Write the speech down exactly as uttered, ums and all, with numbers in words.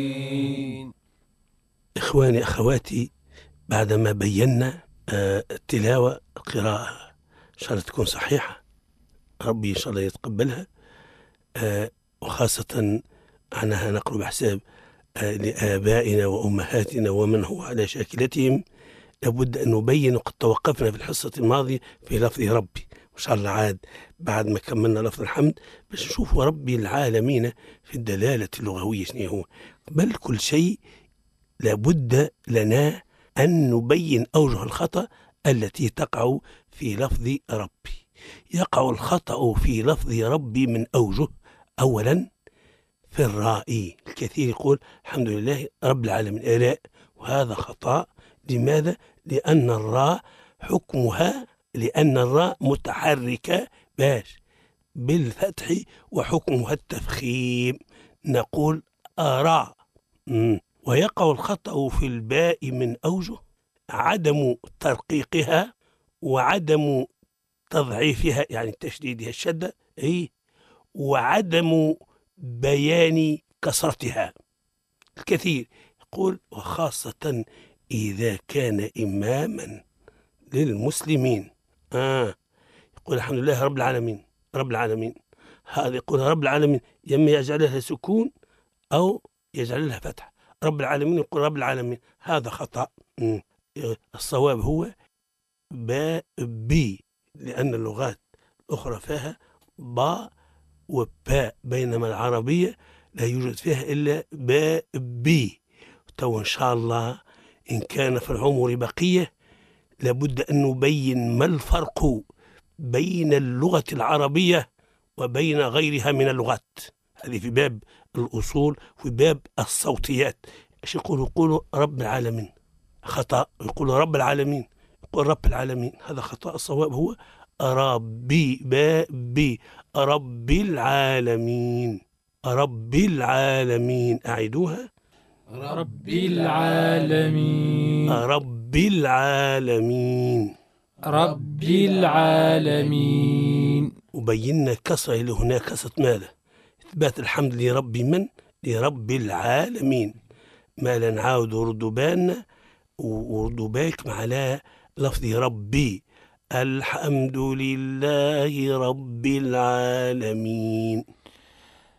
إخواني أخواتي، بعدما بينا آه التلاوة القراءة إن شاء الله تكون صحيحة، ربي إن شاء الله يتقبلها، آه وخاصة عنها نقرأ بحساب آه لآبائنا وأمهاتنا ومن هو على شاكلتهم. لابد أن نبين، وقد توقفنا في الحصة الماضية في لفظ ربي، وإن شاء الله عاد بعد ما كملنا لفظ الحمد باش نشوف ربي العالمين في الدلالة اللغوية شنو هو. بل كل شيء لابد لنا أن نبين أوجه الخطأ التي تقع في لفظ ربي. يقع الخطأ في لفظ ربي من أوجه. أولا في الراء، الكثير يقول الحمد لله رب العالمين آلاء، وهذا خطأ. لماذا؟ لأن الراء حكمها لأن الراء متحركة باش بالفتح وحكمها التفخيم، نقول أراء. ويقع الخطأ في الباء من أوجه: عدم ترقيقها وعدم تضعيفها يعني تشديدها الشدة، أي وعدم بيان كسرتها. الكثير يقول وخاصة إذا كان إماما للمسلمين آه يقول الحمد لله رب العالمين رب العالمين، هذا يقول رب العالمين يما يجعل لها سكون أو يجعل لها فتح. رب العالمين يقول رب العالمين، هذا خطأ. مم. الصواب هو باء بي، لأن اللغات الأخرى فيها باء وباء، بينما العربية لا يوجد فيها إلا باء بي. تو إن شاء الله إن كان في العمر بقية لابد أن نبين ما الفرق بين اللغة العربية وبين غيرها من اللغات. هذه في باب الأصول، في باب الصوتيات. ايش يقولوا؟ يقولوا رب العالمين، خطأ. يقولوا رب العالمين، يقول رب العالمين، هذا خطأ. الصواب هو ربي باء بي رب العالمين رب العالمين. أعيدوها: رب العالمين رب العالمين رب العالمين. وبينا كسرة اللي هناك كسرة ماذا؟ إثبات الحمد لرب من؟ لرب العالمين. ما لا نعاود وردوا بالنا وردوا بالكم على لفظ ربي. الحمد لله رب العالمين.